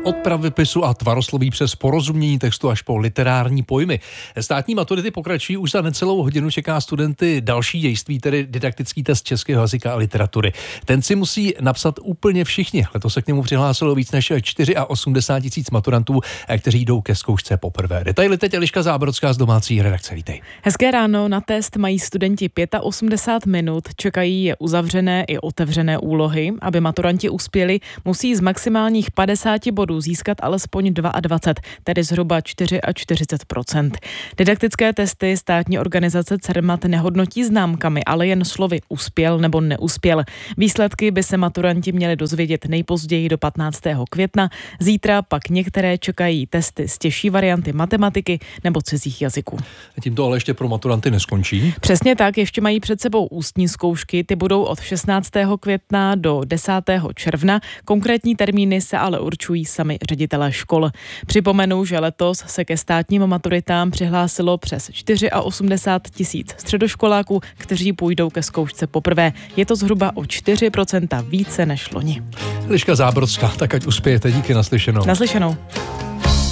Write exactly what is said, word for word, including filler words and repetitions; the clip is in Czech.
Od pravopisu a tvarosloví přes porozumění textu až po literární pojmy. Státní maturity pokračují, už za necelou hodinu čeká studenty další dějství, tedy didaktický test českého jazyka a literatury. Ten si musí napsat úplně všichni. Letos se k němu přihlásilo víc než osmdesát čtyři tisíc maturantů, kteří jdou ke zkoušce poprvé. Detaily teď Eliška Zábrodská z domácí redakce. Vítej. Hezké ráno, na test mají studenti osmdesát pět minut, čekají je uzavřené i otevřené úlohy. Aby maturanti uspěli, musí z maximálních padesáti bodů získat alespoň dvacet dva, tedy zhruba čtyřicet čtyři procent. Didaktické testy státní organizace Cermat nehodnotí známkami, ale jen slovy uspěl nebo neuspěl. Výsledky by se maturanti měli dozvědět nejpozději do patnáctého května. Zítra pak některé čekají testy z těžší varianty matematiky nebo cizích jazyků. Tím to ale ještě pro maturanty neskončí. Přesně tak, ještě mají před sebou ústní zkoušky, ty budou od šestnáctého května do desátého června. Konkrétní termíny se ale určují sami ředitelé škol. Připomenu, že letos se ke státním maturitám přihlásilo přes osmdesát čtyři tisíc středoškoláků, kteří půjdou ke zkoušce poprvé. Je to zhruba o čtyři procenta více než loni. Eliška Zábrodská, tak ať uspějete, díky, naslyšenou. Naslyšenou.